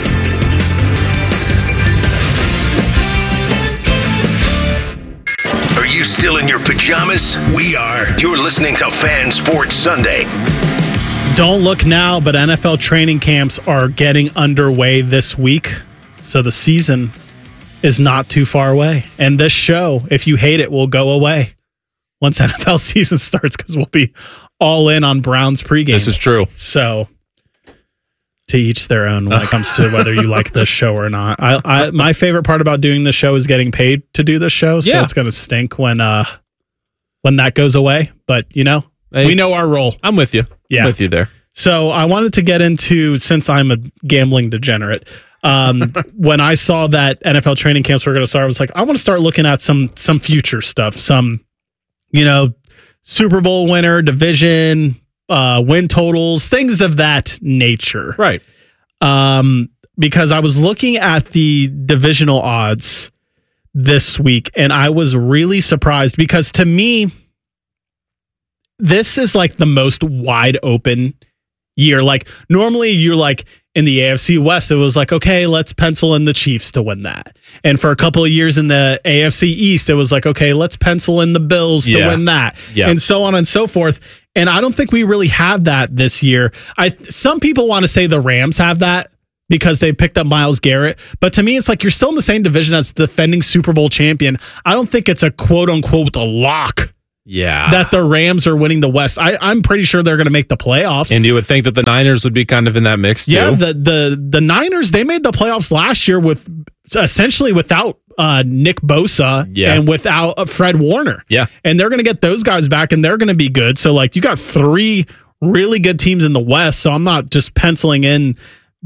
Are you still in your pajamas? We are. You're listening to Fan Sports Sunday. Don't look now, but N F L training camps are getting underway this week. So the season is not too far away. And this show, if you hate it, will go away once N F L season starts because we'll be all in on Browns pregame. This is true. So to each their own when it comes to whether you like this show or not. I, I my favorite part about doing this show is getting paid to do this show. So Yeah. it's going to stink when uh when that goes away. But, you know, Hey, we know our role. I'm with you. Yeah. I'm with you there. So I wanted to get into, since I'm a gambling degenerate, um, when I saw that N F L training camps were going to start, I was like, I want to start looking at some some future stuff, some, you know, Super Bowl winner, division, uh, win totals, things of that nature. Right. Um, because I was looking at the divisional odds this week, and I was really surprised because to me, this is like the most wide open year. Like normally you're like in the A F C West, it was like, okay, let's pencil in the Chiefs to win that. And for a couple of years in the A F C East, it was like, okay, let's pencil in the Bills to Yeah. win that. Yeah. And so on and so forth. And I don't think we really have that this year. I some people want to say the Rams have that because they picked up Myles Garrett. But to me, it's like you're still in the same division as the defending Super Bowl champion. I don't think it's a quote unquote a lock Yeah. that the Rams are winning the West. I, I'm pretty sure they're going to make the playoffs. And you would think that the Niners would be kind of in that mix too. Yeah, the the the Niners, they made the playoffs last year with essentially without uh, Nick Bosa Yeah. and without uh, Fred Warner. Yeah. And they're going to get those guys back and they're going to be good. So like you got three really good teams in the West. So I'm not just penciling in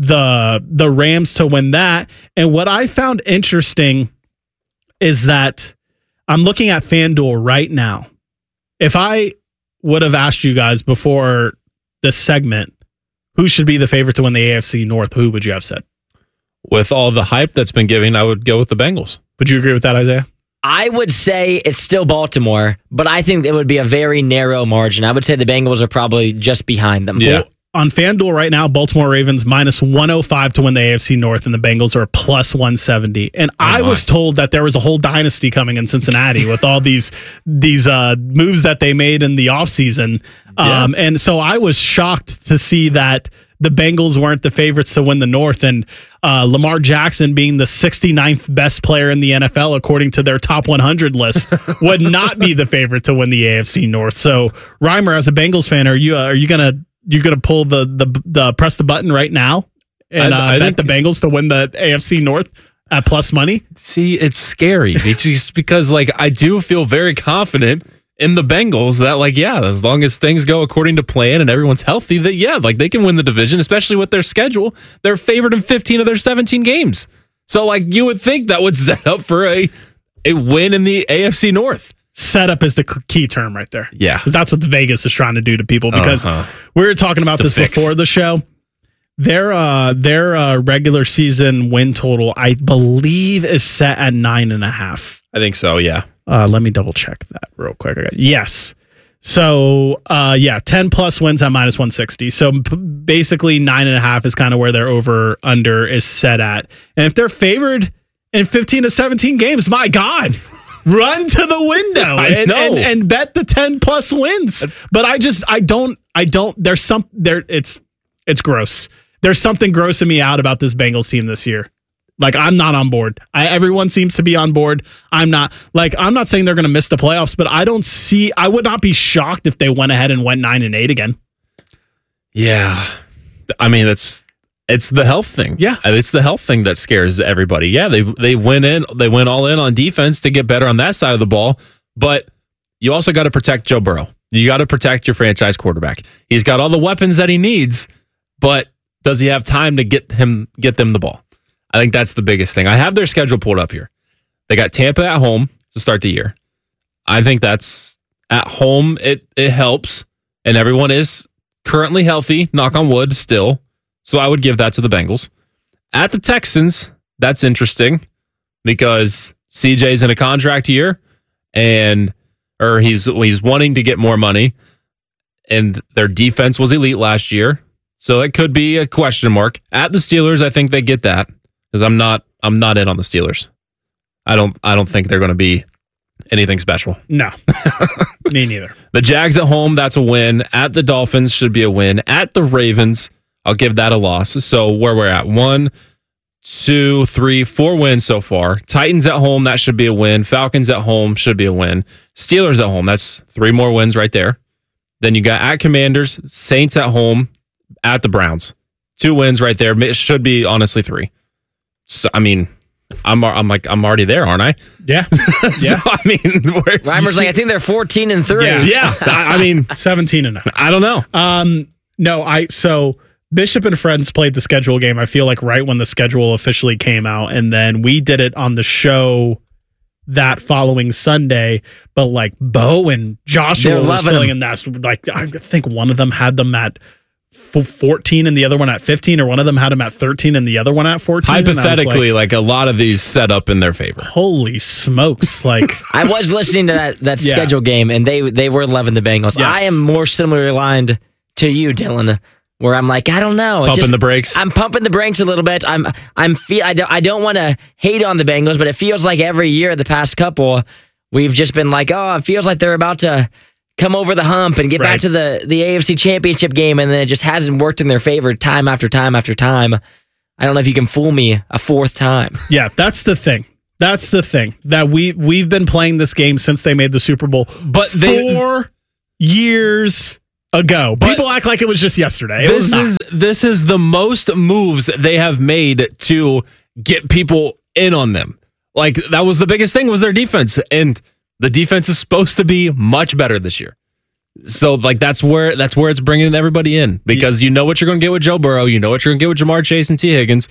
the the Rams to win that. And what I found interesting is that I'm looking at FanDuel right now. If I would have asked you guys before this segment, who should be the favorite to win the A F C North, who would you have said? With all the hype that's been given, I would go with the Bengals. Would you agree with that, Isaiah? I would say it's still Baltimore, but I think it would be a very narrow margin. I would say the Bengals are probably just behind them. Well, on FanDuel right now, Baltimore Ravens minus one oh five to win the A F C North, and the Bengals are plus one seventy. And I was told that there was a whole dynasty coming in Cincinnati with all these these uh, moves that they made in the offseason. Um, Yeah. And so I was shocked to see that the Bengals weren't the favorites to win the North. And uh, Lamar Jackson being the sixty-ninth best player in the N F L, according to their top one hundred list, would not be the favorite to win the A F C North. So, Reimer, as a Bengals fan, are you uh, are you gonna you gonna pull the the, the press the button right now and I- uh, I bet think- the Bengals to win the A F C North at plus money? See, it's scary. It's just because, like, I do feel very confident in the Bengals that, like, yeah, as long as things go according to plan and everyone's healthy, that, yeah, like, they can win the division, especially with their schedule. They're favored in fifteen of their seventeen games. So, like, you would think that would set up for a, a win in the A F C North. Setup is the c- key term right there. Yeah. Because that's what Vegas is trying to do to people. Because Uh-huh. we were talking about It's a this fix. before the show. Their uh, their uh, regular season win total, I believe, is set at nine and a half. I think so, yeah. Uh, let me double check that real quick. I got, yes. So, uh, yeah, ten plus wins at minus one sixty. So p- basically, nine and a half is kind of where their over under is set at. And if they're favored in fifteen to seventeen games, my God, run to the window I and, know. and and bet the ten plus wins. But I just, I don't, I don't, there's some, there, it's, it's gross. There's something grossing me out about this Bengals team this year. Like, I'm not on board. I, everyone seems to be on board. I'm not. Like, I'm not saying they're going to miss the playoffs, but I don't see. I would not be shocked if they went ahead and went nine and eight again. Yeah. I mean, it's it's the health thing. Yeah. And it's the health thing that scares everybody. Yeah, they they went in, they went all in on defense to get better on that side of the ball, but you also got to protect Joe Burrow. You got to protect your franchise quarterback. He's got all the weapons that he needs, but does he have time to get him get them the ball? I think that's the biggest thing. I have their schedule pulled up here. They got Tampa at home to start the year. I think that's at home. It it helps, and everyone is currently healthy. Knock on wood, still. So I would give that to the Bengals. At the Texans, that's interesting because C J's in a contract year, and or he's he's wanting to get more money, and their defense was elite last year, so it could be a question mark. At the Steelers, I think they get that. Because I'm not, I'm not in on the Steelers. I don't, I don't think they're going to be anything special. No, me neither. The Jags at home, that's a win. At the Dolphins should be a win. At the Ravens, I'll give that a loss. So where we're at, one, two, three, four wins so far. Titans at home, that should be a win. Falcons at home should be a win. Steelers at home, that's three more wins right there. Then you got at Commanders, Saints at home, at the Browns, two wins right there. It should be honestly three. So, I mean, I'm I'm like I'm already there, aren't I? Yeah, yeah. So, I mean, Reimer's like, I think they're fourteen and three. Yeah, yeah. I, I mean, seventeen and a half. I don't know. Um, no, I so Bishop and Friends played the schedule game. I feel like right when the schedule officially came out, and then we did it on the show that following Sunday. But like Bo and Joshua They're was loving filling them. in. That's like I think one of them had them at f- fourteen and the other one at fifteen, or one of them had them at thirteen and the other one at fourteen. And I was Hypothetically, like, like, a lot of these set up in their favor. holy smokes! Like I was listening to that that Yeah. schedule game, and they they were loving the Bengals. Yes. I am more similarly aligned to you, Dylan. where I'm like, I don't know. It Pumping just- the brakes. I'm pumping the brakes a little bit. I'm I'm feel I don't I don't want to hate on the Bengals, but it feels like every year the past couple we've just been like, oh, it feels like they're about to come over the hump and get Right. back to the the A F C Championship game, and then it just hasn't worked in their favor time after time after time. I don't know if you can fool me a fourth time. Yeah, that's the thing. That's the thing that we we've been playing this game since they made the Super Bowl. But they, four years ago. People act like it was just yesterday. It This was not. is this is the most moves they have made to get people in on them. Like that was the biggest thing was their defense, and the defense is supposed to be much better this year. So like that's where that's where it's bringing everybody in because you know what you're going to get with Joe Burrow, you know what you're going to get with Jamar Chase and T Higgins.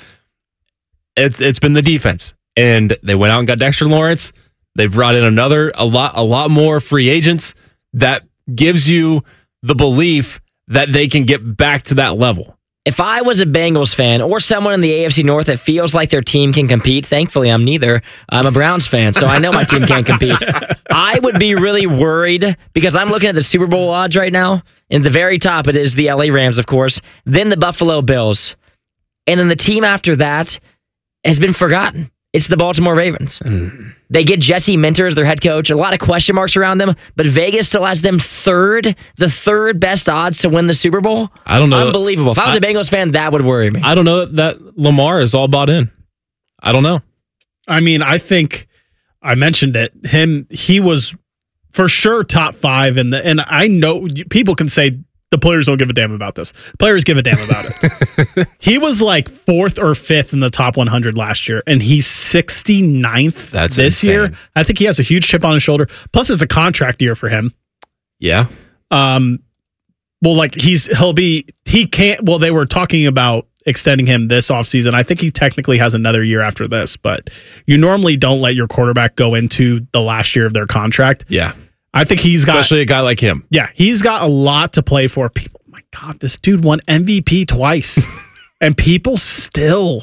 It's it's been the defense, and they went out and got Dexter Lawrence. They brought in another a lot a lot more free agents that gives you the belief that they can get back to that level. If I was a Bengals fan or someone in the A F C North that feels like their team can compete, thankfully I'm neither. I'm a Browns fan, so I know my team can't compete. I would be really worried because I'm looking at the Super Bowl odds right now. In the very top, it is the L A Rams, of course, then the Buffalo Bills. And then the team after that has been forgotten. It's the Baltimore Ravens. Mm. They get Jesse Minter as their head coach. A lot of question marks around them, but Vegas still has them third, the third best odds to win the Super Bowl. I don't know. Unbelievable. If I was I, a Bengals fan, that would worry me. I don't know that, that Lamar is all bought in. I don't know. I mean, I think I mentioned it. Him, he was for sure top five in the, and I know people can say the players don't give a damn about this. Players give a damn about it. He was like fourth or fifth in the top one hundred last year, and he's sixty-ninth That's this insane. year. I think he has a huge chip on his shoulder. Plus, it's a contract year for him. Yeah. Um. Well, like he's he'll be he can't. Well, they were talking about extending him this offseason. I think he technically has another year after this, but you normally don't let your quarterback go into the last year of their contract. Yeah. I think he's got especially a guy like him. Yeah, he's got a lot to play for. People, my God, this dude won M V P twice, and people still,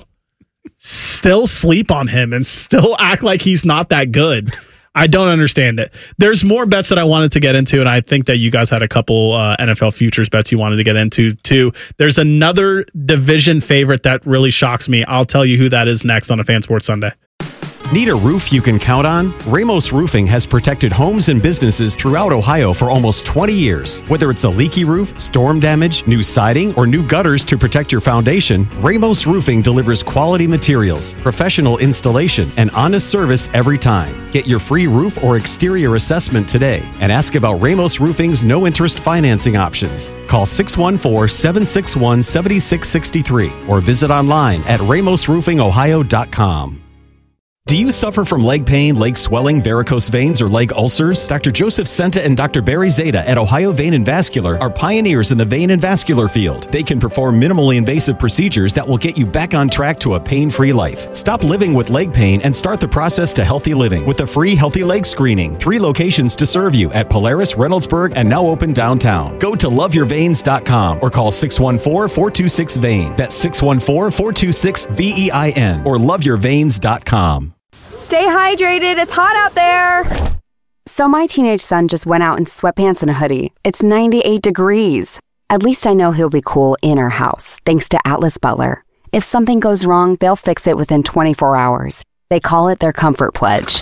still sleep on him and still act like he's not that good. I don't understand it. There's more bets that I wanted to get into, and I think that you guys had a couple uh, N F L futures bets you wanted to get into too. There's another division favorite that really shocks me. I'll tell you who that is next on a Fan Sports Sunday. Need a roof you can count on? Ramos Roofing has protected homes and businesses throughout Ohio for almost twenty years. Whether it's a leaky roof, storm damage, new siding, or new gutters to protect your foundation, Ramos Roofing delivers quality materials, professional installation, and honest service every time. Get your free roof or exterior assessment today and ask about Ramos Roofing's no-interest financing options. Call six one four, seven six one, seven six six three or visit online at ramos roofing ohio dot com. Do you suffer from leg pain, leg swelling, varicose veins, or leg ulcers? Doctor Joseph Senta and Doctor Barry Zeta at Ohio Vein and Vascular are pioneers in the vein and vascular field. They can perform minimally invasive procedures that will get you back on track to a pain-free life. Stop living with leg pain and start the process to healthy living with a free healthy leg screening. Three locations to serve you at Polaris, Reynoldsburg, and now open downtown. Go to love your veins dot com or call six one four, four two six, V E I N. That's six one four, four two six, V E I N or love your veins dot com. Stay hydrated. It's hot out there. So my teenage son just went out in sweatpants and a hoodie. It's ninety-eight degrees. At least I know he'll be cool in our house, thanks to Atlas Butler. If something goes wrong, they'll fix it within twenty-four hours. They call it their comfort pledge.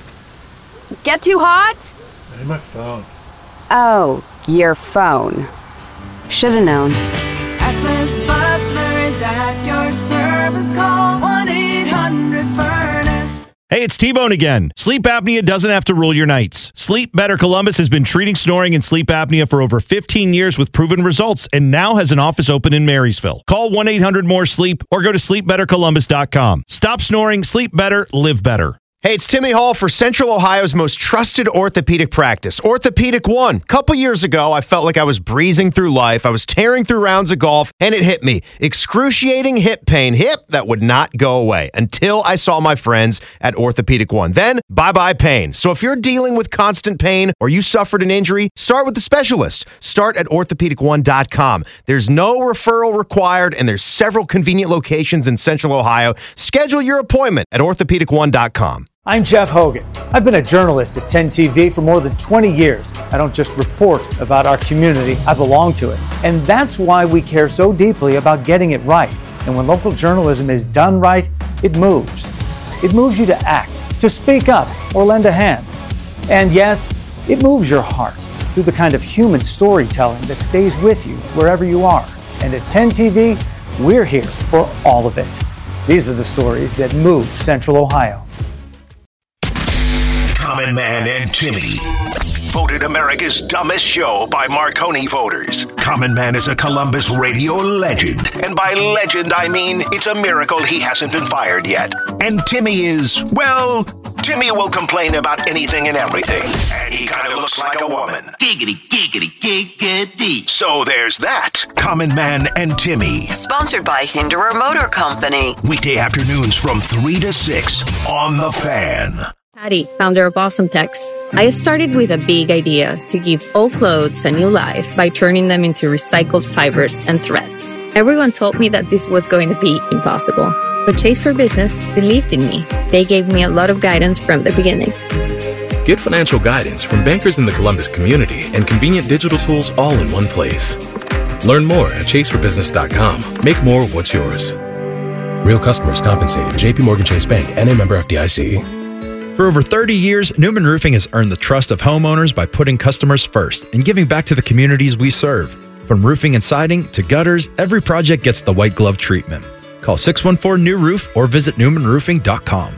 Get too hot? Hey, my phone. Oh, your phone. Should've known. Atlas Butler is at your service. Call one eight hundred furnace. Hey, it's T-Bone again. Sleep apnea doesn't have to rule your nights. Sleep Better Columbus has been treating snoring and sleep apnea for over fifteen years with proven results and now has an office open in Marysville. Call one eight hundred more sleep or go to sleep better columbus dot com. Stop snoring, sleep better, live better. Hey, it's Timmy Hall for Central Ohio's most trusted orthopedic practice, Orthopedic One. Couple years ago, I felt like I was breezing through life. I was tearing through rounds of golf, and it hit me. Excruciating hip pain. Hip that would not go away until I saw my friends at Orthopedic One. Then, bye-bye pain. So if you're dealing with constant pain or you suffered an injury, start with the specialist. Start at orthopedic one dot com. There's no referral required, and there's several convenient locations in Central Ohio. Schedule your appointment at orthopedic one dot com. I'm Jeff Hogan. I've been a journalist at ten T V for more than twenty years. I don't just report about our community, I belong to it. And that's why we care so deeply about getting it right. And when local journalism is done right, it moves. It moves you to act, to speak up, or lend a hand. And yes, it moves your heart through the kind of human storytelling that stays with you wherever you are. And at ten T V, we're here for all of it. These are the stories that move Central Ohio. Common Man and Timmy. Voted America's dumbest show by Marconi voters. Common Man is a Columbus radio legend. And by legend, I mean it's a miracle he hasn't been fired yet. And Timmy is, well, Timmy will complain about anything and everything. And he kind of looks like a woman. Giggity, giggity, giggity. So there's that. Common Man and Timmy. Sponsored by Hinderer Motor Company. Weekday afternoons from three to six on The Fan. Patty, founder of Awesome Tex. I started with a big idea to give old clothes a new life by turning them into recycled fibers and threads. Everyone told me that this was going to be impossible. But Chase for Business believed in me. They gave me a lot of guidance from the beginning. Get financial guidance from bankers in the Columbus community and convenient digital tools all in one place. Learn more at chase for business dot com. Make more of what's yours. Real customers compensated. J P Morgan Chase Bank and a member F D I C. For over thirty years, Newman Roofing has earned the trust of homeowners by putting customers first and giving back to the communities we serve. From roofing and siding to gutters, every project gets the white glove treatment. Call six one four, N E W Roof or visit newman roofing dot com.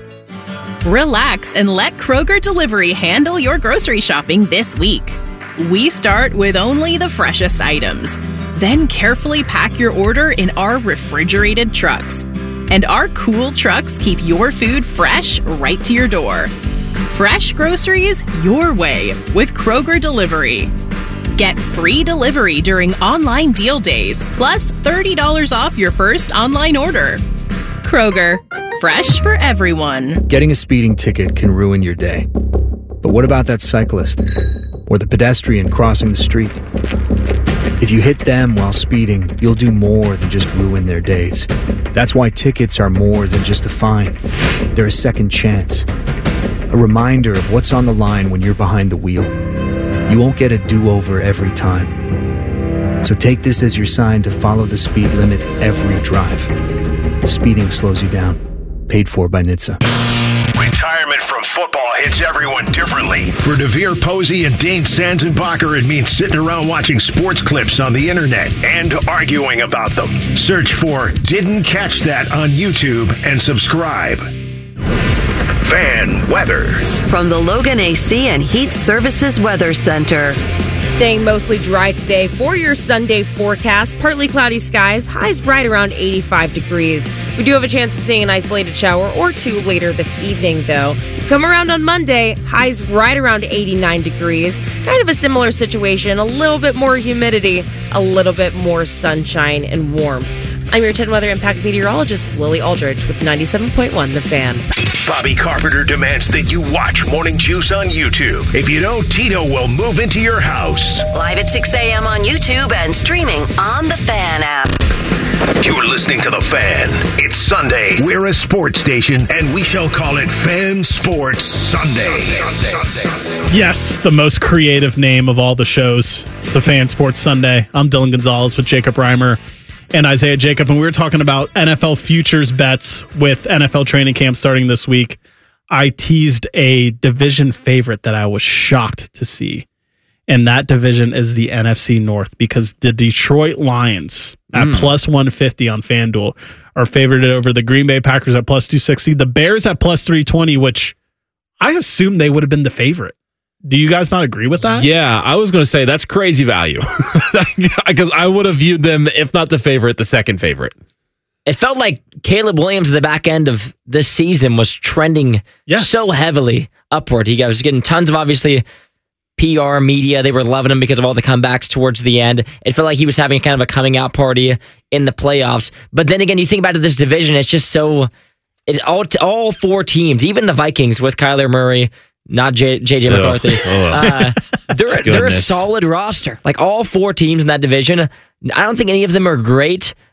Relax and let Kroger Delivery handle your grocery shopping this week. We start with only the freshest items, then carefully pack your order in our refrigerated trucks. And our cool trucks keep your food fresh right to your door. Fresh groceries your way with Kroger Delivery. Get free delivery during online deal days, plus thirty dollars off your first online order. Kroger, fresh for everyone. Getting a speeding ticket can ruin your day. But what about that cyclist or the pedestrian crossing the street? If you hit them while speeding, you'll do more than just ruin their days. That's why tickets are more than just a fine. They're a second chance. A reminder of what's on the line when you're behind the wheel. You won't get a do-over every time. So take this as your sign to follow the speed limit every drive. Speeding slows you down. Paid for by N H T S A. Retirement from football hits everyone differently. For DeVere Posey and Dane Sanzenbacher, it means sitting around watching sports clips on the internet and arguing about them. Search for Didn't Catch That on YouTube and subscribe. Fan weather. From the Logan A C and Heat Services Weather Center. Staying mostly dry today for your Sunday forecast. Partly cloudy skies, highs right around eighty-five degrees. We do have a chance of seeing an isolated shower or two later this evening, though. Come around on Monday, highs right around eighty-nine degrees. Kind of a similar situation, a little bit more humidity, a little bit more sunshine and warmth. I'm your ten Weather Impact meteorologist, Lily Aldridge, with ninety-seven point one The Fan. Bobby Carpenter demands that you watch Morning Juice on YouTube. If you don't, Tito will move into your house. Live at six a.m. on YouTube and streaming on the Fan app. You're listening to The Fan. It's Sunday. We're a sports station, and we shall call it Fan Sports Sunday. Yes, the most creative name of all the shows. It's a Fan Sports Sunday. I'm Dylan Gonzalez with Jacob Reimer and Isaiah Jacob, and we were talking about N F L futures bets with N F L training camp starting this week. I teased a division favorite that I was shocked to see, and that division is the N F C North, because the Detroit Lions at mm. plus one fifty on FanDuel are favored over the Green Bay Packers at plus two sixty, the Bears at plus three twenty, which I assumed they would have been the favorite. Do you guys not agree with that? Yeah, I was going to say that's crazy value, because I would have viewed them, if not the favorite, the second favorite. It felt like Caleb Williams at the back end of this season was trending yes. so heavily upward. He was getting tons of, obviously, P R, media. They were loving him because of all the comebacks towards the end. It felt like he was having kind of a coming out party in the playoffs. But then again, you think about it, this division, it's just so... It, all, all four teams, even the Vikings with Kyler Murray, not J J McCarthy. Oh. Uh, they're, they're a solid roster. Like all four teams in that division, I don't think any of them are great,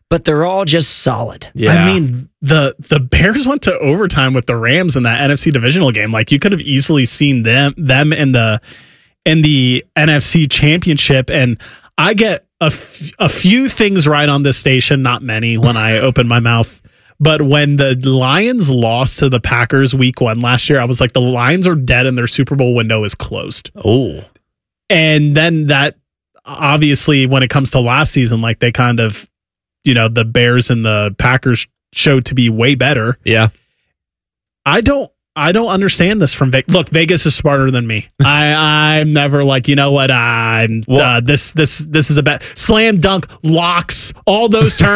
but they're all just solid. Yeah. I mean, the the Bears went to overtime with the Rams in that N F C divisional game. Like, you could have easily seen them them in the in the N F C championship. And I get a, f- a few things right on this station, not many, when I open my mouth. But when the Lions lost to the Packers week one last year, I was like, the Lions are dead and their Super Bowl window is closed. Oh. And then that, obviously, when it comes to last season, like they kind of, you know, the Bears and the Packers showed to be way better. Yeah. I don't, I don't understand this from Vegas. Look, Vegas is smarter than me. I, I'm never like, you know what? I'm uh, this, this, this is a bet. Slam dunk, locks, all those terms.